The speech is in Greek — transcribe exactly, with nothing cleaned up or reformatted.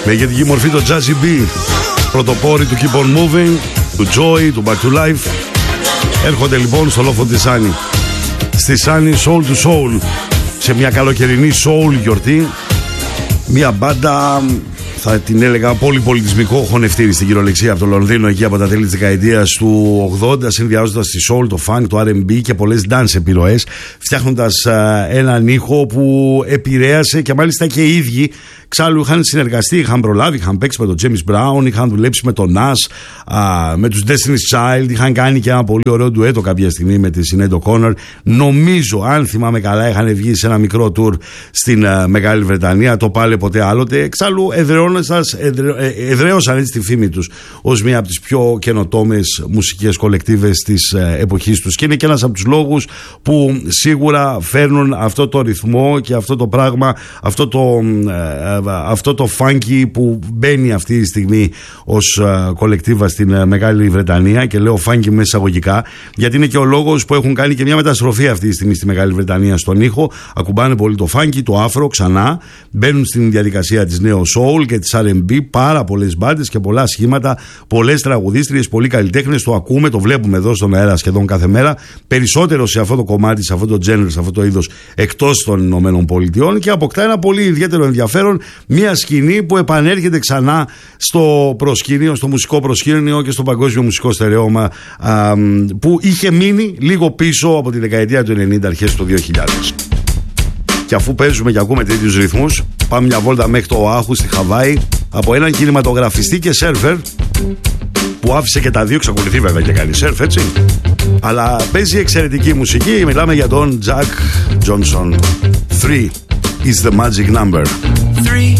Με ηγετική μορφή το Jazzy B, πρωτοπόροι του Keep On Moving, του Joy, του Back to Life. Έρχονται λοιπόν στο λόφο της Sunny, στη Sunny Soul to Soul, σε μια καλοκαιρινή soul γιορτή. Μια μπάντα, θα την έλεγα, πολυπολιτισμικό χωνευτήρι στην κυριολεξία από το Λονδίνο, εκεί από τα τέλη της δεκαετίας του ογδόντα, συνδυάζοντας τη soul, το funk, το αρ εντ μπι και πολλές dance επιρροές, φτιάχνοντας α, έναν ήχο που επηρέασε και μάλιστα και οι ίδιοι. Ξάλλου είχαν συνεργαστεί, είχαν προλάβει, είχαν παίξει με τον James Brown, είχαν δουλέψει με τον Nas, α, με τους Destiny's Child, είχαν κάνει και ένα πολύ ωραίο ντουέτο κάποια στιγμή με τη Sinead O'Connor. Νομίζω, αν θυμάμαι καλά, είχαν βγει σε ένα μικρό tour στην α, Μεγάλη Βρετανία, το πάλε ποτέ άλλοτε. Εξάλλου εδραιώνοντας, εδραι, ε, εδραίωσαν έτσι τη φήμη τους ως μία από τις πιο καινοτόμες μουσικές κολεκτίβες της ε, εποχής τους. Και είναι και ένας από τους λόγους που σίγουρα φέρνουν αυτό το ρυθμό και αυτό το πράγμα, αυτό το... Ε, αυτό το funky που μπαίνει αυτή τη στιγμή ως uh, κολεκτίβα στην uh, Μεγάλη Βρετανία, και λέω funky με εισαγωγικά γιατί είναι και ο λόγος που έχουν κάνει και μια μεταστροφή αυτή τη στιγμή στη Μεγάλη Βρετανία στον ήχο. Ακουμπάνε πολύ το funky, το afro ξανά, μπαίνουν στην διαδικασία της neo soul και της αρ εντ μπι, πάρα πολλές μπάντες και πολλά σχήματα, πολλές τραγουδίστριες, πολλοί καλλιτέχνες. Το ακούμε, το βλέπουμε εδώ στον αέρα σχεδόν κάθε μέρα, περισσότερο σε αυτό το κομμάτι, σε αυτό το genre, σε αυτό το είδος εκτός των Ηνωμένων Πολιτειών, και αποκτά ένα πολύ ιδιαίτερο ενδιαφέρον. Μια σκηνή που επανέρχεται ξανά στο προσκήνιο, στο μουσικό προσκήνιο και στο παγκόσμιο μουσικό στερεώμα, α, που είχε μείνει λίγο πίσω από τη δεκαετία του ενενήντα, αρχές του δύο χιλιάδες. Και αφού παίζουμε και ακούμε τέτοιους ρυθμούς, πάμε μια βόλτα μέχρι το Οάχου στη Χαβάη από έναν κινηματογραφιστή και σέρφερ που άφησε και τα δύο, εξακολουθεί βέβαια και κάνει σέρφ, έτσι, αλλά παίζει εξαιρετική μουσική. Μιλάμε για τον Jack Johnson. Three is the magic number. Three